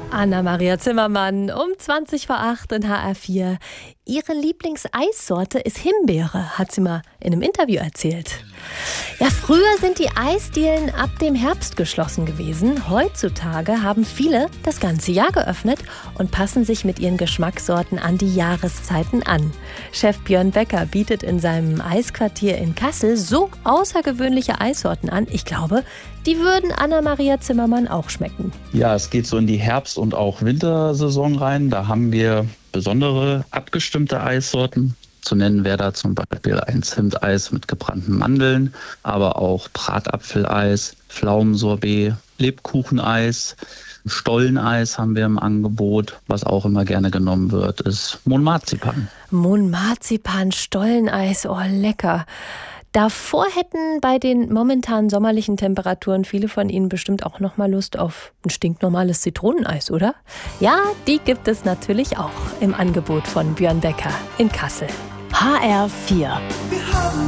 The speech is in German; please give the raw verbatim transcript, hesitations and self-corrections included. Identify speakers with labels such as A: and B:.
A: Anna-Maria Zimmermann um zwanzig vor acht in H R vier. Ihre Lieblingseissorte ist Himbeere, hat sie mal in einem Interview erzählt. Ja, früher sind die Eisdielen ab dem Herbst geschlossen gewesen. Heutzutage haben viele das ganze Jahr geöffnet und passen sich mit ihren Geschmackssorten an die Jahreszeiten an. Chef Björn Becker bietet in seinem Eisquartier in Kassel so außergewöhnliche Eissorten an. Ich glaube, die würden Anna-Maria Zimmermann auch schmecken.
B: Ja, es geht so in die Herbst- und auch Wintersaison rein. Da haben wir besondere abgestimmte Eissorten. Zu nennen wäre da zum Beispiel ein Zimteis mit gebrannten Mandeln, aber auch Bratapfeleis, Pflaumensorbet, Lebkucheneis, Stolleneis haben wir im Angebot. Was auch immer gerne genommen wird, ist Mohnmarzipan.
A: Mohnmarzipan, Stolleneis, oh lecker. Davor hätten bei den momentan sommerlichen Temperaturen viele von Ihnen bestimmt auch noch mal Lust auf ein stinknormales Zitroneneis, oder? Ja, die gibt es natürlich auch im Angebot von Björn Becker in Kassel. H R vier.
C: Wir haben